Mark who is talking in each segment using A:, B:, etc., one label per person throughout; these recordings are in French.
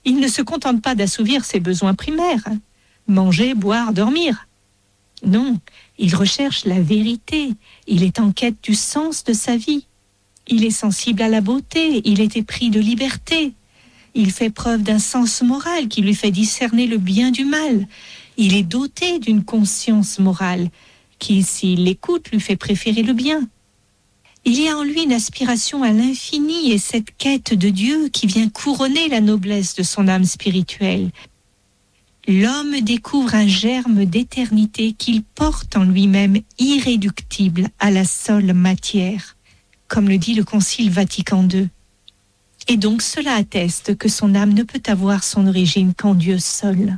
A: Il ne se contente pas d'assouvir ses besoins primaires, manger, boire, dormir. Non, il recherche la vérité, il est en quête du sens de sa vie. Il est sensible à la beauté, il est épris de liberté. Il fait preuve d'un sens moral qui lui fait discerner le bien du mal. Il est doté d'une conscience morale qui, s'il l'écoute, lui fait préférer le bien. Il y a en lui une aspiration à l'infini et cette quête de Dieu qui vient couronner la noblesse de son âme spirituelle. L'homme découvre un germe d'éternité qu'il porte en lui-même irréductible à la seule matière, comme le dit le Concile Vatican II. Et donc cela atteste que son âme ne peut avoir son origine qu'en Dieu seul.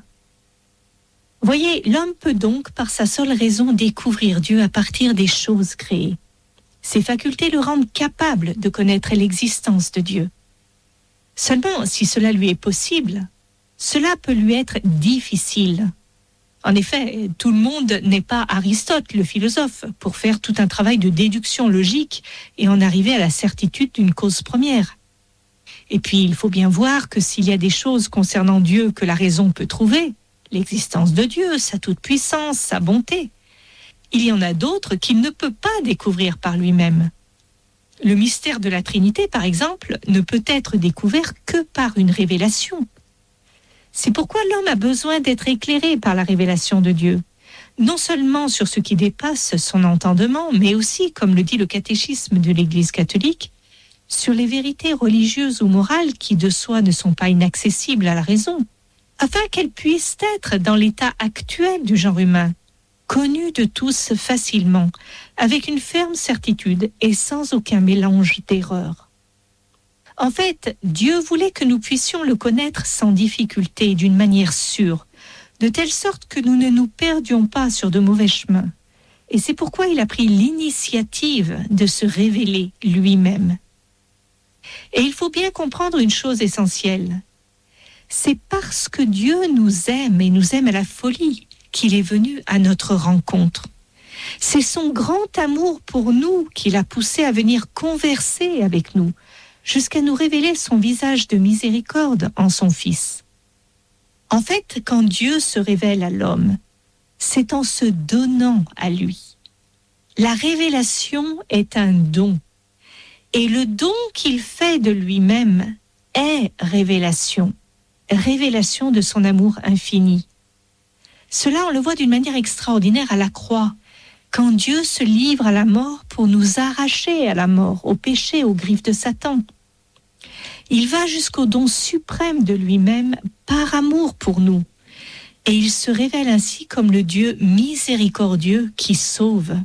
A: Voyez, l'homme peut donc par sa seule raison découvrir Dieu à partir des choses créées. Ses facultés le rendent capable de connaître l'existence de Dieu. Seulement, si cela lui est possible, cela peut lui être difficile. En effet, tout le monde n'est pas Aristote, le philosophe, pour faire tout un travail de déduction logique et en arriver à la certitude d'une cause première. Et puis, il faut bien voir que s'il y a des choses concernant Dieu que la raison peut trouver, l'existence de Dieu, sa toute-puissance, sa bonté, il y en a d'autres qu'il ne peut pas découvrir par lui-même. Le mystère de la Trinité, par exemple, ne peut être découvert que par une révélation. C'est pourquoi l'homme a besoin d'être éclairé par la révélation de Dieu, non seulement sur ce qui dépasse son entendement, mais aussi, comme le dit le catéchisme de l'Église catholique, sur les vérités religieuses ou morales qui de soi ne sont pas inaccessibles à la raison, afin qu'elles puissent être dans l'état actuel du genre humain, connues de tous facilement, avec une ferme certitude et sans aucun mélange d'erreurs. En fait, Dieu voulait que nous puissions le connaître sans difficulté et d'une manière sûre, de telle sorte que nous ne nous perdions pas sur de mauvais chemins. Et c'est pourquoi il a pris l'initiative de se révéler lui-même. Et il faut bien comprendre une chose essentielle. C'est parce que Dieu nous aime et nous aime à la folie qu'il est venu à notre rencontre. C'est son grand amour pour nous qui l'a poussé à venir converser avec nous, jusqu'à nous révéler son visage de miséricorde en son Fils. En fait, quand Dieu se révèle à l'homme, c'est en se donnant à lui. La révélation est un don, et le don qu'il fait de lui-même est révélation, révélation de son amour infini. Cela, on le voit d'une manière extraordinaire à la croix, quand Dieu se livre à la mort pour nous arracher à la mort, au péché, aux griffes de Satan. Il va jusqu'au don suprême de lui-même par amour pour nous. Et il se révèle ainsi comme le Dieu miséricordieux qui sauve.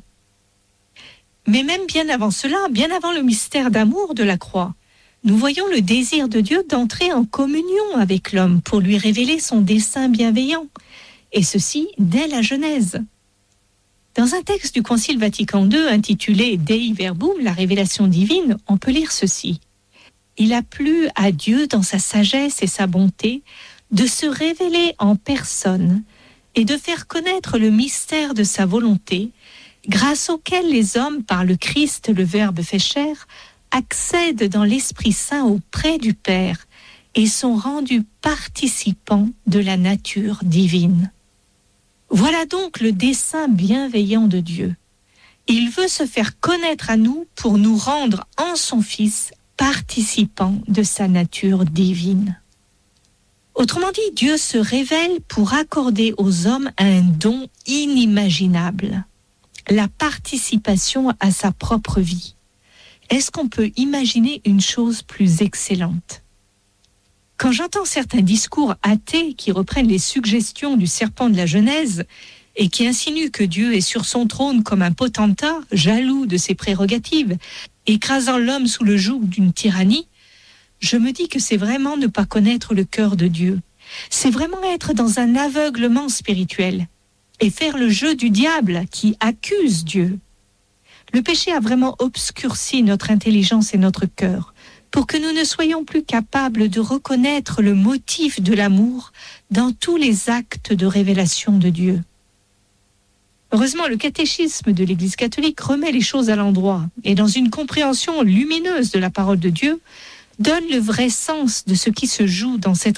A: Mais même bien avant cela, bien avant le mystère d'amour de la croix, nous voyons le désir de Dieu d'entrer en communion avec l'homme pour lui révéler son dessein bienveillant. Et ceci dès la Genèse. Dans un texte du Concile Vatican II intitulé Dei Verbum, la révélation divine, on peut lire ceci. Il a plu à Dieu dans sa sagesse et sa bonté de se révéler en personne et de faire connaître le mystère de sa volonté, grâce auquel les hommes, par le Christ, le Verbe fait chair, accèdent dans l'Esprit Saint auprès du Père et sont rendus participants de la nature divine. Voilà donc le dessein bienveillant de Dieu. Il veut se faire connaître à nous pour nous rendre en son Fils participants de sa nature divine. Autrement dit, Dieu se révèle pour accorder aux hommes un don inimaginable, la participation à sa propre vie. Est-ce qu'on peut imaginer une chose plus excellente ? Quand j'entends certains discours athées qui reprennent les suggestions du serpent de la Genèse et qui insinuent que Dieu est sur son trône comme un potentat, jaloux de ses prérogatives, écrasant l'homme sous le joug d'une tyrannie, je me dis que c'est vraiment ne pas connaître le cœur de Dieu. C'est vraiment être dans un aveuglement spirituel et faire le jeu du diable qui accuse Dieu. Le péché a vraiment obscurci notre intelligence et notre cœur pour que nous ne soyons plus capables de reconnaître le motif de l'amour dans tous les actes de révélation de Dieu. Heureusement, le catéchisme de l'Église catholique remet les choses à l'endroit et dans une compréhension lumineuse de la parole de Dieu, donne le vrai sens de ce qui se joue dans cette